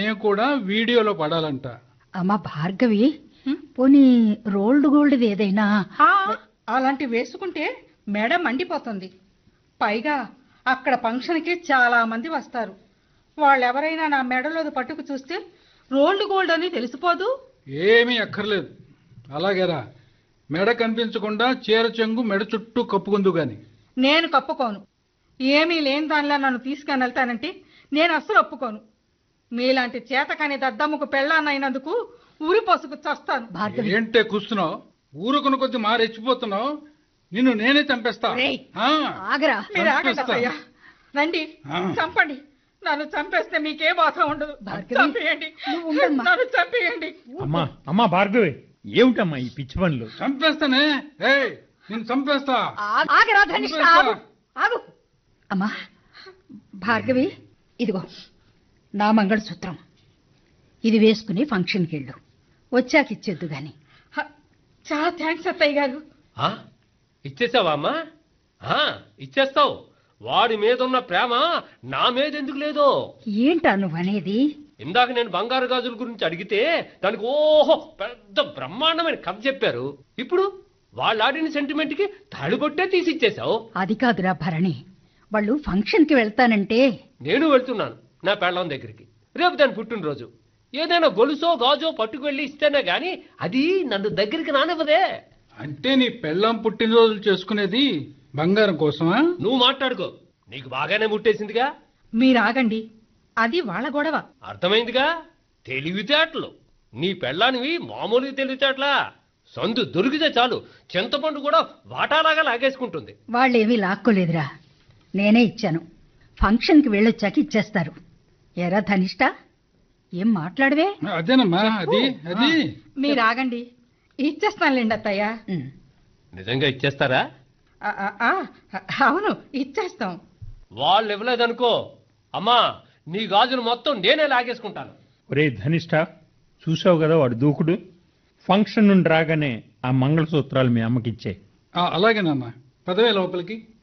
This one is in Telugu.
మేము కూడా వీడియోలో పడాలంట. అమ్మా భార్గవి, పోనీ రోల్డ్ గోల్డ్ ఏదైనా అలాంటి వేసుకుంటే మెడ మండిపోతుంది. పైగా అక్కడ ఫంక్షన్కి చాలా మంది వస్తారు. వాళ్ళెవరైనా నా మెడలోది పట్టుకు చూస్తే రోల్డ్ గోల్డ్ అని తెలిసిపోదు. ఏమీ అక్కర్లేదు. అలాగేరా, మెడ కనిపించకుండా చీర చెంగు మెడ చుట్టూ కప్పుకుందు గాని. నేను కప్పుకోను. ఏమీ లేని దానిలా నన్ను తీసుకొని వెళ్తానంటే నేను అస్సలు ఒప్పుకోను. మీలాంటి చేతకాని దద్దమ్మకు పెళ్ళాన్నైనందుకు ఊరి పోసుకు చస్తాను. ఏంటే కూస్తున్నావు? ఊరుకున్న కొద్ది మారెచ్చిపోతున్నావు. నిన్ను నేనే చంపేస్తా. మీరు ఆగండి అత్తయ్య. రండి, చంపండి. నన్ను చంపేస్తే మీకే బాధ ఉండదు. చంపేయండి, నన్ను చంపేయండి. అమ్మా భార్గవి, ఏమిటమ్మా ఈ పిచ్చి పనులు? చంపేస్తానే, నేను చంపేస్తా. అమ్మా భార్గవి, ఇదిగో నా మంగళసూత్రం. ఇది వేసుకుని ఫంక్షన్కి వెళ్ళు, వచ్చాక ఇచ్చేద్దు గాని. చాలా థ్యాంక్స్ అత్తయ్య గారు. ఇచ్చేసావా అమ్మా? ఇచ్చేస్తావు. వాడి మీద ఉన్న ప్రేమ నా మీద ఎందుకు లేదో. ఏంటా నువ్వనేది? ఇందాక నేను బంగారు గాజుల గురించి అడిగితే దానికి ఓహో పెద్ద బ్రహ్మాండమైన కథ చెప్పారు. ఇప్పుడు వాళ్ళు ఆడిన సెంటిమెంట్ కి తాళిబొట్టే తీసిచ్చేసావు. అది కాదురా భరణి, వాళ్ళు ఫంక్షన్ కి వెళ్తానంటే. నేను వెళ్తున్నాను నా పెళ్ళం దగ్గరికి. రేపు దాని పుట్టినరోజు. ఏదైనా గొలుసో గాజో పట్టుకు వెళ్ళి ఇస్తేనే గాని అది నన్ను దగ్గరికి రానివ్వదే. అంటే నీ పెళ్ళం పుట్టినరోజులు చేసుకునేది బంగారం కోసమా? నువ్వు మాట్లాడుకో, నీకు బాగానే ముట్టేసిందిగా. మీరాగండి, అది వాళ్ళ గొడవ. అర్థమైందిగా. తెలివితేటలు నీ పెళ్ళానివి మామూలుగా తెలివితేటలా. సందు దొరికితే చాలు చింతపండు కూడా వాటాలాగా లాగేసుకుంటుంది. వాళ్ళేమీ లాక్కోలేదురా, నేనే ఇచ్చాను. ఫంక్షన్ కి వెళ్ళొచ్చాక ఇచ్చేస్తారు. ఎరా ధనిష్ట, ఏం మాట్లాడవే? అదేనమ్మా, అది అది మీరాగండి, ఇచ్చేస్తానులేండి అత్తయ్య. నిజంగా ఇచ్చేస్తారా? అవును, ఇచ్చేస్తాం. వాళ్ళు ఇవ్వలేదనుకో అమ్మా, నీ గాజులు మొత్తం నేనే లాగేసుకుంటాను. ఒరే ధనిష్ట, చూసావు కదా వాడు దూకుడు. ఫంక్షన్ నుండి రాగానే ఆ మంగళసూత్రాలు మీ అమ్మకిచ్చే. అలాగేనమ్మా, పదవే లోపలికి.